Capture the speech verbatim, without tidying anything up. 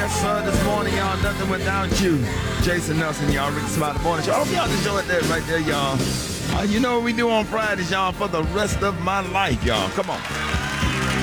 Yes, sir. This morning, y'all, nothing without you. Jason Nelson, y'all, Ricky Smiley Morning Show. I hope y'all enjoyed that right there, y'all. Uh, you know what we do on Fridays, y'all, for the rest of my life, y'all. Come on.